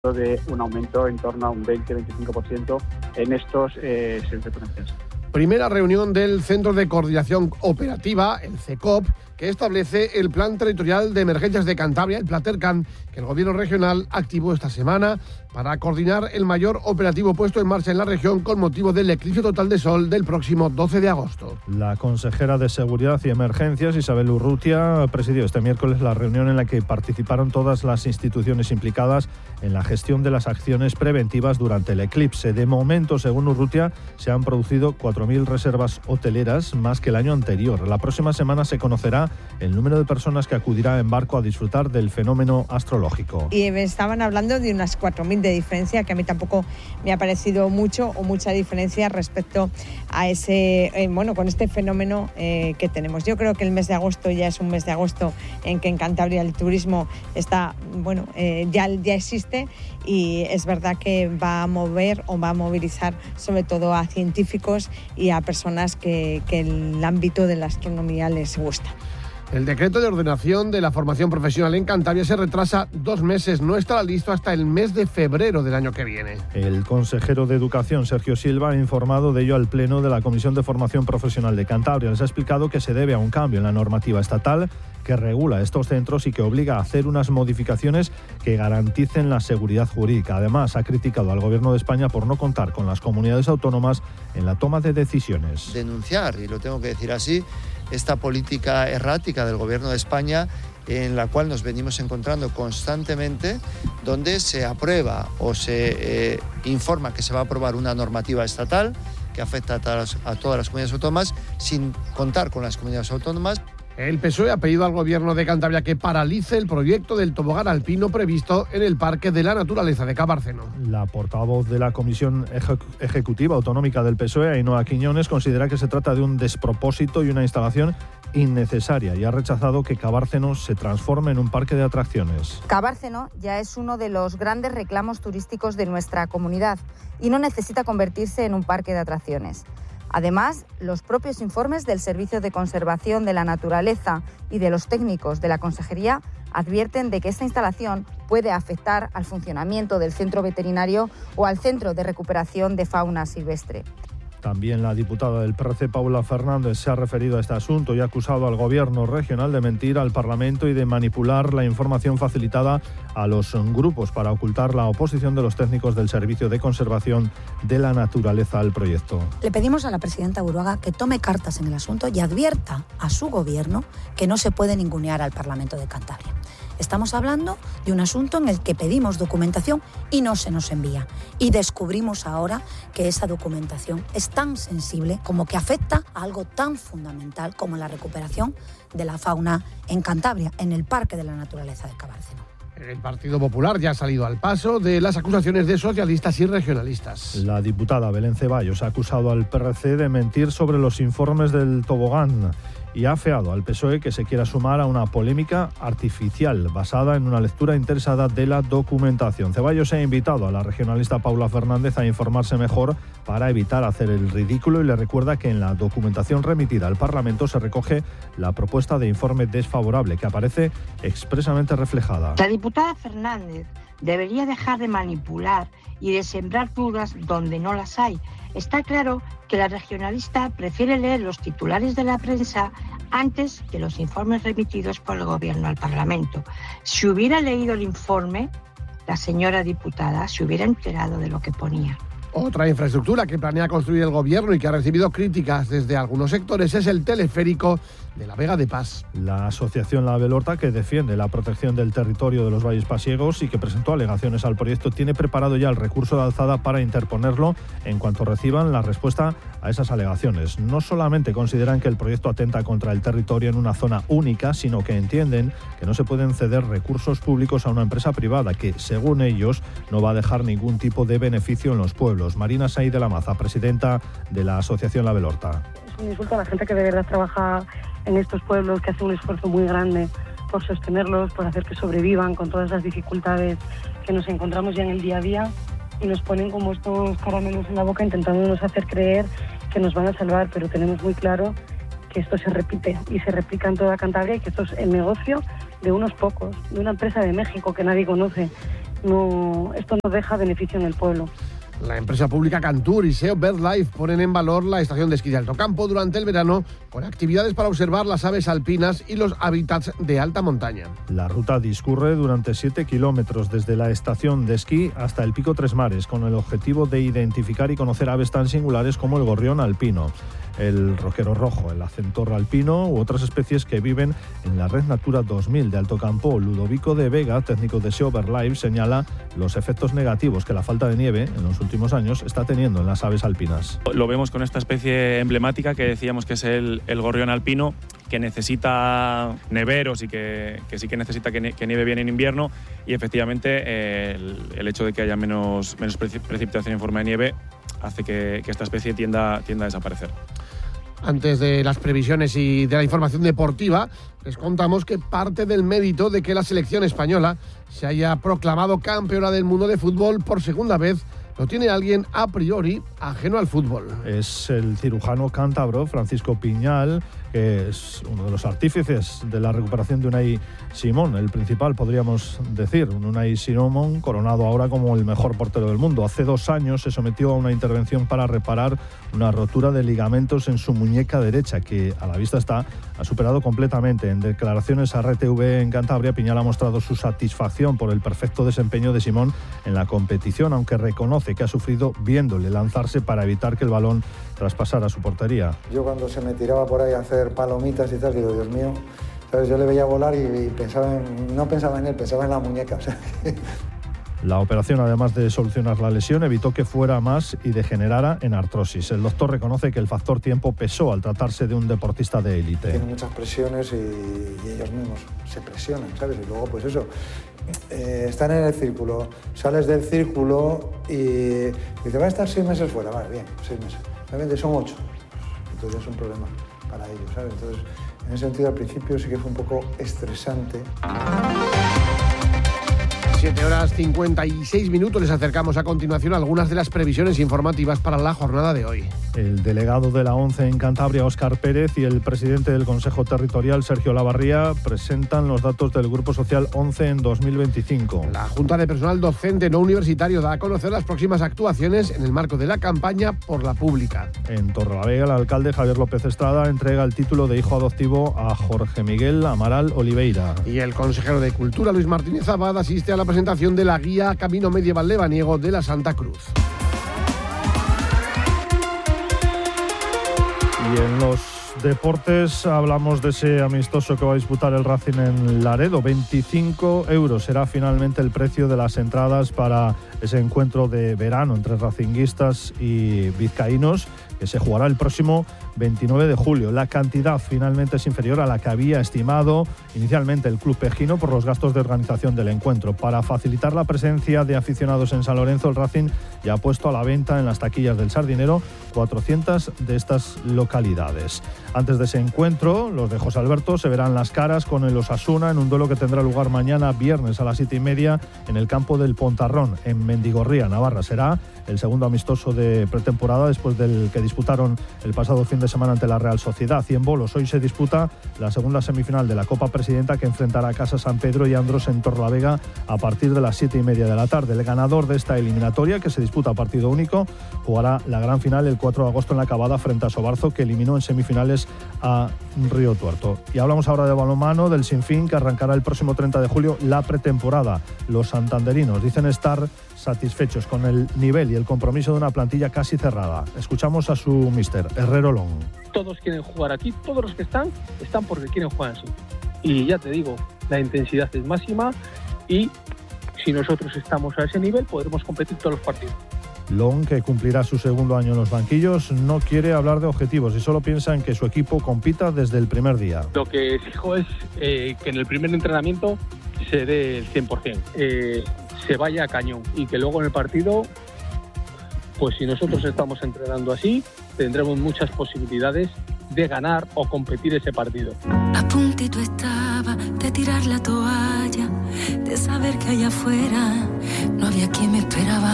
de un aumento en torno a un 20-25% en estos servicios de potencias. Primera reunión del Centro de Coordinación Operativa, el CECOP, que establece el Plan Territorial de Emergencias de Cantabria, el PLATERCAN, que el Gobierno regional activó esta semana para coordinar el mayor operativo puesto en marcha en la región con motivo del eclipse total de sol del próximo 12 de agosto. La consejera de Seguridad y Emergencias, Isabel Urrutia, presidió este miércoles la reunión en la que participaron todas las instituciones implicadas en la gestión de las acciones preventivas durante el eclipse. De momento, según Urrutia, se han producido 4.000 reservas hoteleras, más que el año anterior. La próxima semana se conocerá el número de personas que acudirá en barco a disfrutar del fenómeno astrológico. Y me estaban hablando de unas 4.000 de diferencia, que a mí tampoco me ha parecido mucho o mucha diferencia respecto a ese, con este fenómeno que tenemos. Yo creo que el mes de agosto ya es un mes de agosto en que en Cantabria el turismo está, ya existe, y es verdad que va a mover o va a movilizar sobre todo a científicos y a personas que el ámbito de la astronomía les gusta. El decreto de ordenación de la formación profesional en Cantabria se retrasa 2 meses. No estará listo hasta el mes de febrero del año que viene. El consejero de Educación, Sergio Silva, ha informado de ello al Pleno de la Comisión de Formación Profesional de Cantabria. Les ha explicado que se debe a un cambio en la normativa estatal que regula estos centros y que obliga a hacer unas modificaciones que garanticen la seguridad jurídica. Además, ha criticado al Gobierno de España por no contar con las comunidades autónomas en la toma de decisiones. Denunciar, y lo tengo que decir así, esta política errática del Gobierno de España, en la cual nos venimos encontrando constantemente, donde se aprueba o se informa que se va a aprobar una normativa estatal que afecta a todas las comunidades autónomas sin contar con las comunidades autónomas. El PSOE ha pedido al Gobierno de Cantabria que paralice el proyecto del tobogán alpino previsto en el Parque de la Naturaleza de Cabárceno. La portavoz de la Comisión Ejecutiva Autonómica del PSOE, Ainhoa Quiñones, considera que se trata de un despropósito y una instalación innecesaria y ha rechazado que Cabárceno se transforme en un parque de atracciones. Cabárceno ya es uno de los grandes reclamos turísticos de nuestra comunidad y no necesita convertirse en un parque de atracciones. Además, los propios informes del Servicio de Conservación de la Naturaleza y de los técnicos de la Consejería advierten de que esta instalación puede afectar al funcionamiento del centro veterinario o al centro de recuperación de fauna silvestre. También la diputada del PRC, Paula Fernández, se ha referido a este asunto y ha acusado al Gobierno regional de mentir al Parlamento y de manipular la información facilitada a los grupos para ocultar la oposición de los técnicos del Servicio de Conservación de la Naturaleza al proyecto. Le pedimos a la presidenta Buruaga que tome cartas en el asunto y advierta a su Gobierno que no se puede ningunear al Parlamento de Cantabria. Estamos hablando de un asunto en el que pedimos documentación y no se nos envía. Y descubrimos ahora que esa documentación es tan sensible como que afecta a algo tan fundamental como la recuperación de la fauna en Cantabria, en el Parque de la Naturaleza de Cabárceno. El Partido Popular ya ha salido al paso de las acusaciones de socialistas y regionalistas. La diputada Belén Ceballos ha acusado al PRC de mentir sobre los informes del tobogán y ha afeado al PSOE que se quiera sumar a una polémica artificial basada en una lectura interesada de la documentación. Ceballos ha invitado a la regionalista Paula Fernández a informarse mejor para evitar hacer el ridículo y le recuerda que en la documentación remitida al Parlamento se recoge la propuesta de informe desfavorable que aparece expresamente reflejada. La diputada Fernández debería dejar de manipular y de sembrar dudas donde no las hay. Está claro que la regionalista prefiere leer los titulares de la prensa antes que los informes remitidos por el Gobierno al Parlamento. Si hubiera leído el informe, la señora diputada se hubiera enterado de lo que ponía. Otra infraestructura que planea construir el Gobierno y que ha recibido críticas desde algunos sectores es el teleférico de la Vega de Pas. La asociación La Belorta, que defiende la protección del territorio de los valles pasiegos y que presentó alegaciones al proyecto, tiene preparado ya el recurso de alzada para interponerlo en cuanto reciban la respuesta a esas alegaciones. No solamente consideran que el proyecto atenta contra el territorio en una zona única, sino que entienden que no se pueden ceder recursos públicos a una empresa privada que, según ellos, no va a dejar ningún tipo de beneficio en los pueblos. Marina Saí de la Maza, presidenta de la asociación La Belorta. Es un insulto a la gente que de verdad trabaja en estos pueblos, que hace un esfuerzo muy grande por sostenerlos, por hacer que sobrevivan con todas las dificultades que nos encontramos ya en el día a día, y nos ponen como estos caramelos en la boca intentándonos hacer creer que nos van a salvar, pero tenemos muy claro que esto se repite y se replica en toda Cantabria y que esto es el negocio de unos pocos, de una empresa de México que nadie conoce, esto no deja beneficio en el pueblo. La empresa pública Cantur y SEO BirdLife ponen en valor la estación de esquí de Alto Campo durante el verano con actividades para observar las aves alpinas y los hábitats de alta montaña. La ruta discurre durante 7 kilómetros desde la estación de esquí hasta el Pico Tres Mares con el objetivo de identificar y conocer aves tan singulares como el gorrión alpino, el roquero rojo, el acentorro alpino u otras especies que viven en la Red Natura 2000 de Alto Campo. Ludovico de Vega, técnico de SEO BirdLife, señala los efectos negativos que la falta de nieve en los últimos años está teniendo en las aves alpinas. Lo vemos con esta especie emblemática que decíamos que es el gorrión alpino, que necesita neveros y que sí que necesita que nieve bien en invierno, y efectivamente el hecho de que haya menos precipitación en forma de nieve hace que esta especie tienda a desaparecer. Antes de las previsiones y de la información deportiva, les contamos que parte del mérito de que la selección española se haya proclamado campeona del mundo de fútbol por segunda vez lo tiene alguien a priori ajeno al fútbol. Es el cirujano cántabro Francisco Piñal, que es uno de los artífices de la recuperación de Unai Simón, el principal, podríamos decir. Un Unai Simón coronado ahora como el mejor portero del mundo. Hace 2 años se sometió a una intervención para reparar una rotura de ligamentos en su muñeca derecha, que a la vista está, ha superado completamente. En declaraciones a RTV en Cantabria, Piñal ha mostrado su satisfacción por el perfecto desempeño de Simón en la competición, aunque reconoce que ha sufrido viéndole lanzarse para evitar que el balón traspasara su portería. Yo cuando se me tiraba por ahí a hacer palomitas y tal, digo, Dios mío, ¿sabes? Yo le veía volar y no pensaba en él, pensaba en la muñeca. O sea, La operación, además de solucionar la lesión, evitó que fuera más y degenerara en artrosis. El doctor reconoce que el factor tiempo pesó al tratarse de un deportista de élite. Tiene muchas presiones y ellos mismos se presionan, ¿sabes? Y luego, pues eso, están en el círculo, sales del círculo y te va a estar 6 meses fuera. Vale, bien, 6 meses. Realmente son 8. Entonces es un problema para ellos, ¿sabes? Entonces, en ese sentido, al principio sí que fue un poco estresante. 7:56. Les acercamos a continuación algunas de las previsiones informativas para la jornada de hoy. El delegado de la ONCE en Cantabria, Óscar Pérez, y el presidente del Consejo Territorial, Sergio Lavarría, presentan los datos del Grupo Social ONCE en 2025. La Junta de Personal Docente No Universitario da a conocer las próximas actuaciones en el marco de la campaña por la pública. En Torrelavega, el alcalde Javier López Estrada entrega el título de hijo adoptivo a Jorge Miguel Amaral Oliveira. Y el consejero de Cultura, Luis Martínez Abad, asiste a la presentación de la guía Camino Medieval Lebaniego de la Santa Cruz. Y en los deportes hablamos de ese amistoso que va a disputar el Racing en Laredo. 25 euros será finalmente el precio de las entradas para ese encuentro de verano entre racinguistas y vizcaínos, que se jugará el próximo 29 de julio. La cantidad finalmente es inferior a la que había estimado inicialmente el club pejino por los gastos de organización del encuentro. Para facilitar la presencia de aficionados en San Lorenzo, el Racing ya ha puesto a la venta en las taquillas del Sardinero 400 de estas localidades. Antes de ese encuentro, los de José Alberto se verán las caras con el Osasuna en un duelo que tendrá lugar mañana viernes a las 7:30 en el campo del Pontarrón, en Mendigorría, Navarra. Será el segundo amistoso de pretemporada después del que disputaron el pasado fin de semana ante la Real Sociedad. Y en bolos, hoy se disputa la segunda semifinal de la Copa Presidenta, que enfrentará a Casa San Pedro y Andros en Torrelavega a partir de las 7:30 de la tarde. El ganador de esta eliminatoria, que se disputa a partido único, jugará la gran final el 4 de agosto en la Cabada frente a Sobarzo, que eliminó en semifinales a Río Tuerto. Y hablamos ahora de balonmano, del Sinfín, que arrancará el próximo 30 de julio la pretemporada. Los santanderinos dicen estar satisfechos con el nivel y el compromiso de una plantilla casi cerrada. Escuchamos a su míster, Herrero Long. Todos quieren jugar aquí, todos los que están porque quieren jugar así. Y ya te digo, la intensidad es máxima y si nosotros estamos a ese nivel podremos competir todos los partidos. Long, que cumplirá su segundo año en los banquillos, no quiere hablar de objetivos y solo piensa en que su equipo compita desde el primer día. Lo que exijo es que en el primer entrenamiento se dé el 100%, se vaya a cañón y que luego en el partido, pues si nosotros estamos entrenando así, tendremos muchas posibilidades de ganar o competir ese partido. A puntito estaba de tirar la toalla, de saber que allá afuera no había quien me esperaba.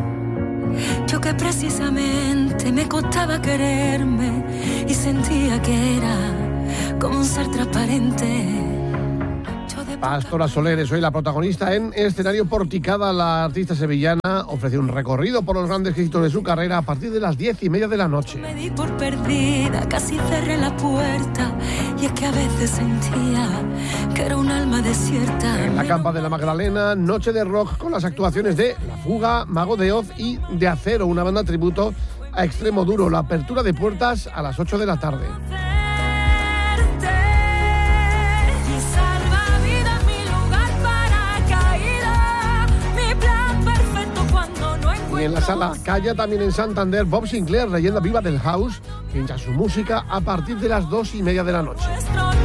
Yo que precisamente me costaba quererme y sentía que era como un ser transparente. Yo de Pastora Soler es hoy la protagonista en Escenario Porticada. La artista sevillana ofrece un recorrido por los grandes éxitos de su carrera a partir de las 10:30 de la noche. Me di por perdida, casi cerré la puerta, y es que a veces sentía que era un alma desierta. En la Campa de la Magdalena, noche de rock con las actuaciones de La Fuga, Mago de Oz y De Acero, una banda tributo a Extremo Duro. La apertura de puertas a las 8 de la tarde. Y en la Sala Calla, también en Santander, Bob Sinclair, leyenda viva del house, pincha su música a partir de las 2:30 de la noche.